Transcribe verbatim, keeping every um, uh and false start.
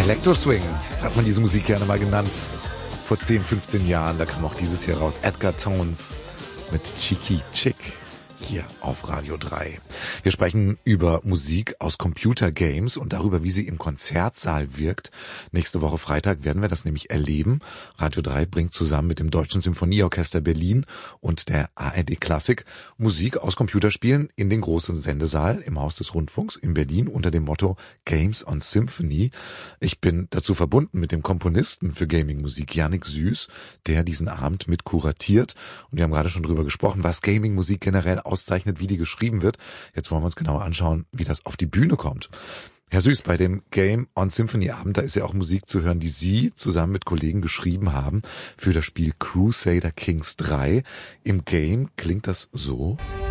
Electro Swing hat man diese Musik gerne mal genannt. Vor zehn, fünfzehn Jahren, da kam auch dieses hier raus. Edgar Tones mit Cheeky Chick hier auf Radio drei. Wir sprechen über Musik aus Computergames und darüber, wie sie im Konzertsaal wirkt. Nächste Woche Freitag werden wir das nämlich erleben. Radio drei bringt zusammen mit dem Deutschen Symphonieorchester Berlin und der A R D Klassik Musik aus Computerspielen in den großen Sendesaal im Haus des Rundfunks in Berlin unter dem Motto Games on Symphony. Ich bin dazu verbunden mit dem Komponisten für Gaming-Musik Yannick Süß, der diesen Abend mit kuratiert. Und wir haben gerade schon drüber gesprochen, was Gaming-Musik generell auszeichnet, wie die geschrieben wird. Jetzt wollen wir uns genauer anschauen, wie das auf die Bühne kommt. Herr Süß, bei dem Game on Symphony Abend, da ist ja auch Musik zu hören, die Sie zusammen mit Kollegen geschrieben haben für das Spiel Crusader Kings drei. Im Game klingt das so.